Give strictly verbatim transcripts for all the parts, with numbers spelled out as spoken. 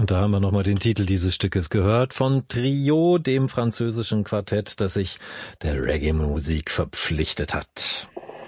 Und da haben wir nochmal den Titel dieses Stückes gehört von Trio, dem französischen Quartett, das sich der Reggae-Musik verpflichtet hat.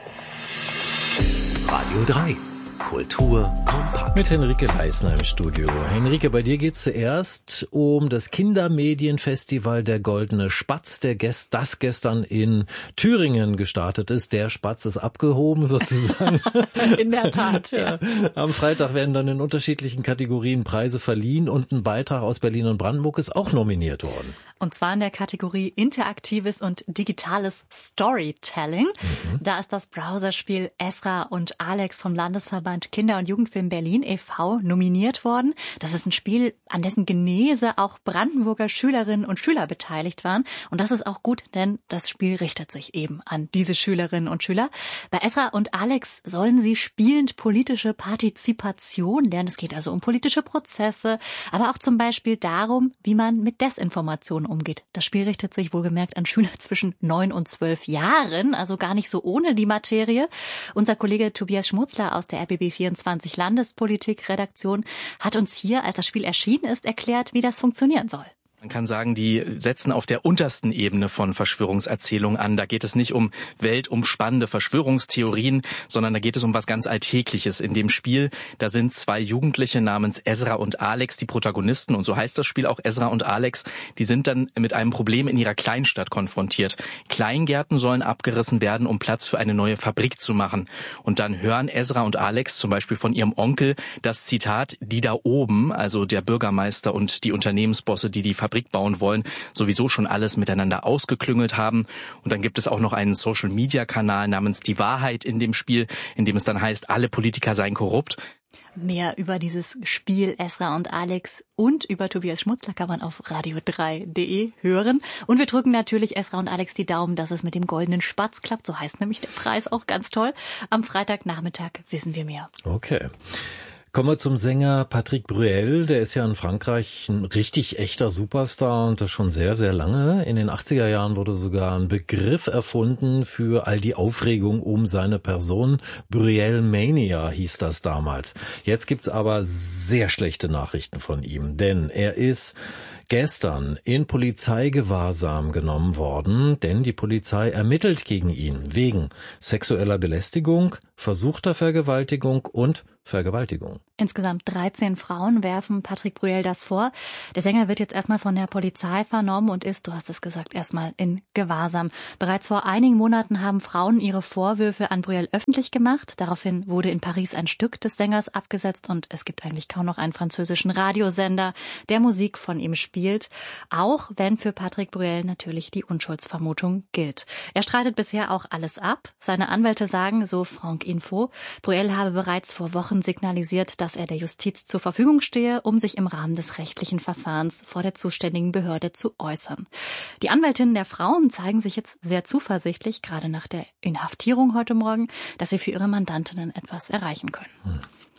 Radio drei. Kultur kompakt. Mit Henrike Leisner im Studio. Henrike, bei dir geht's zuerst um das Kindermedienfestival Der Goldene Spatz, der gest, das gestern in Thüringen gestartet ist. Der Spatz ist abgehoben sozusagen. In der Tat, ja. Ja. Am Freitag werden dann in unterschiedlichen Kategorien Preise verliehen und ein Beitrag aus Berlin und Brandenburg ist auch nominiert worden. Und zwar in der Kategorie Interaktives und digitales Storytelling. Mhm. Da ist das Browserspiel Esra und Alex vom Landesverband Kinder- und Jugendfilm Berlin e V nominiert worden. Das ist ein Spiel, an dessen Genese auch Brandenburger Schülerinnen und Schüler beteiligt waren. Und das ist auch gut, denn das Spiel richtet sich eben an diese Schülerinnen und Schüler. Bei Esra und Alex sollen sie spielend politische Partizipation lernen. Es geht also um politische Prozesse, aber auch zum Beispiel darum, wie man mit Desinformation umgeht. Das Spiel richtet sich wohlgemerkt an Schüler zwischen neun und zwölf Jahren, also gar nicht so ohne die Materie. Unser Kollege Tobias Schmutzler aus der R B B vierundzwanzig Landespolitik-Redaktion hat uns hier, als das Spiel erschienen ist, erklärt, wie das funktionieren soll. Man kann sagen, die setzen auf der untersten Ebene von Verschwörungserzählungen an. Da geht es nicht um weltumspannende Verschwörungstheorien, sondern da geht es um was ganz Alltägliches. In dem Spiel, da sind zwei Jugendliche namens Esra und Alex die Protagonisten. Und so heißt das Spiel auch, Esra und Alex. Die sind dann mit einem Problem in ihrer Kleinstadt konfrontiert. Kleingärten sollen abgerissen werden, um Platz für eine neue Fabrik zu machen. Und dann hören Esra und Alex zum Beispiel von ihrem Onkel das Zitat, die da oben, also der Bürgermeister und die Unternehmensbosse, die die Fabrik bauen wollen, sowieso schon alles miteinander ausgeklüngelt haben. Und dann gibt es auch noch einen Social-Media-Kanal namens Die Wahrheit in dem Spiel, in dem es dann heißt, alle Politiker seien korrupt. Mehr über dieses Spiel Esra und Alex und über Tobias Schmutzler kann man auf radio drei punkt de hören. Und wir drücken natürlich Esra und Alex die Daumen, dass es mit dem Goldenen Spatz klappt. So heißt nämlich der Preis, auch ganz toll. Am Freitagnachmittag wissen wir mehr. Okay. Kommen wir zum Sänger Patrick Bruel, der ist ja in Frankreich ein richtig echter Superstar und das schon sehr, sehr lange. In den achtziger Jahren wurde sogar ein Begriff erfunden für all die Aufregung um seine Person. Bruel Mania hieß das damals. Jetzt gibt's aber sehr schlechte Nachrichten von ihm, denn er ist gestern in Polizeigewahrsam genommen worden, denn die Polizei ermittelt gegen ihn wegen sexueller Belästigung, versuchter Vergewaltigung und Vergewaltigung. Insgesamt dreizehn Frauen werfen Patrick Bruel das vor. Der Sänger wird jetzt erstmal von der Polizei vernommen und ist, du hast es gesagt, erstmal in Gewahrsam. Bereits vor einigen Monaten haben Frauen ihre Vorwürfe an Bruel öffentlich gemacht. Daraufhin wurde in Paris ein Stück des Sängers abgesetzt und es gibt eigentlich kaum noch einen französischen Radiosender, der Musik von ihm spielt. Auch wenn für Patrick Bruel natürlich die Unschuldsvermutung gilt. Er streitet bisher auch alles ab. Seine Anwälte sagen, so Franck Info, Bruel habe bereits vor Wochen signalisiert, dass er der Justiz zur Verfügung stehe, um sich im Rahmen des rechtlichen Verfahrens vor der zuständigen Behörde zu äußern. Die Anwältinnen der Frauen zeigen sich jetzt sehr zuversichtlich, gerade nach der Inhaftierung heute Morgen, dass sie für ihre Mandantinnen etwas erreichen können. Hm.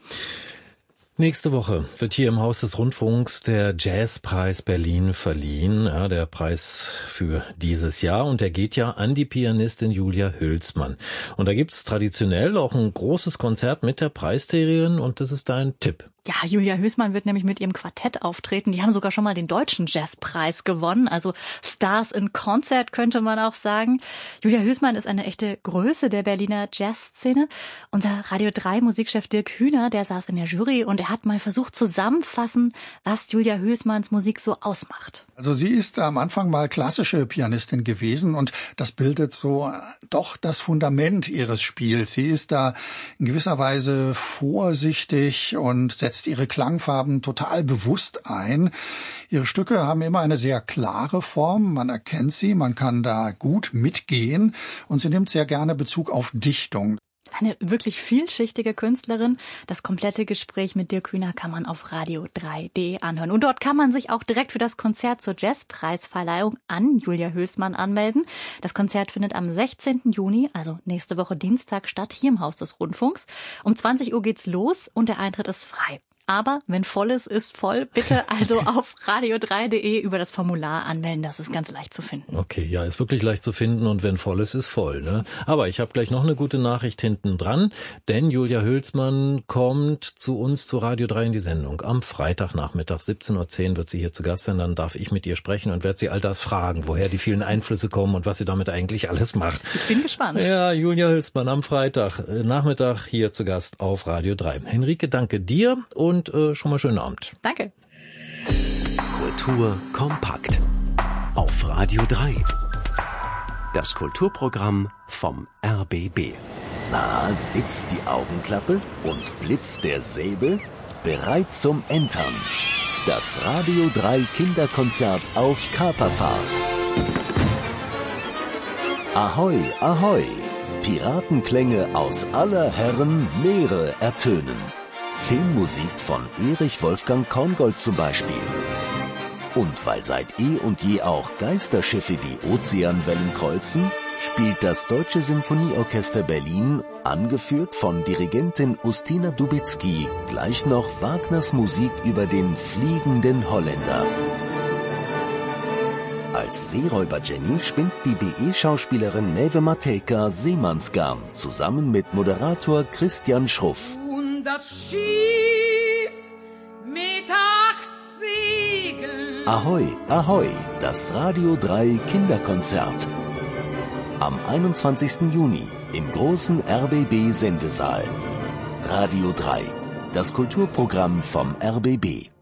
Nächste Woche wird hier im Haus des Rundfunks der Jazzpreis Berlin verliehen, ja, der Preis für dieses Jahr. Und der geht ja an die Pianistin Julia Hülsmann. Und da gibt's traditionell auch ein großes Konzert mit der Preisträgerin und das ist dein Tipp. Ja, Julia Hülsmann wird nämlich mit ihrem Quartett auftreten. Die haben sogar schon mal den deutschen Jazzpreis gewonnen. Also Stars in Concert könnte man auch sagen. Julia Hülsmann ist eine echte Größe der Berliner Jazzszene. Unser Radio drei Musikchef Dirk Hühner, der saß in der Jury und er hat mal versucht zusammenfassen, was Julia Hülsmanns Musik so ausmacht. Also sie ist am Anfang mal klassische Pianistin gewesen und das bildet so doch das Fundament ihres Spiels. Sie ist da in gewisser Weise vorsichtig und setzt ihre Klangfarben total bewusst ein. Ihre Stücke haben immer eine sehr klare Form, man erkennt sie, man kann da gut mitgehen und sie nimmt sehr gerne Bezug auf Dichtung. Eine wirklich vielschichtige Künstlerin. Das komplette Gespräch mit Dirk Hühner kann man auf radio drei punkt de anhören. Und dort kann man sich auch direkt für das Konzert zur Jazzpreisverleihung an Julia Hülsmann anmelden. Das Konzert findet am sechzehnten Juni, also nächste Woche Dienstag, statt, hier im Haus des Rundfunks. Um zwanzig Uhr geht's los und der Eintritt ist frei. Aber wenn voll ist, ist voll. Bitte also auf radio drei punkt de über das Formular anmelden. Das ist ganz leicht zu finden. Okay, ja, ist wirklich leicht zu finden und wenn voll ist, ist voll. Ne? Aber ich habe gleich noch eine gute Nachricht hinten dran, denn Julia Hülsmann kommt zu uns zu Radio drei in die Sendung. Am Freitagnachmittag siebzehn Uhr zehn wird sie hier zu Gast sein. Dann darf ich mit ihr sprechen und werde sie all das fragen, woher die vielen Einflüsse kommen und was sie damit eigentlich alles macht. Ich bin gespannt. Ja, Julia Hülsmann am Freitag Nachmittag hier zu Gast auf Radio drei. Henrike, danke dir und äh, schon mal schönen Abend. Danke. Kultur kompakt auf Radio drei. Das Kulturprogramm vom R B B. Na, sitzt die Augenklappe und blitzt der Säbel? Bereit zum Entern. Das Radio drei Kinderkonzert auf Kaperfahrt. Ahoi, ahoi! Piratenklänge aus aller Herren Meere ertönen. Filmmusik von Erich Wolfgang Korngold zum Beispiel. Und weil seit eh und je auch Geisterschiffe die Ozeanwellen kreuzen, spielt das Deutsche Symphonieorchester Berlin, angeführt von Dirigentin Ustina Dubicki, gleich noch Wagners Musik über den fliegenden Holländer. Als Seeräuber Jenny spinnt die B E-Schauspielerin Maeve Matejka Seemannsgarn zusammen mit Moderator Christian Schruff. Und das Schiff mit acht Segeln. Ahoi, ahoi, das Radio drei Kinderkonzert. Am einundzwanzigsten Juni im großen R B B-Sendesaal. Radio drei, das Kulturprogramm vom R B B.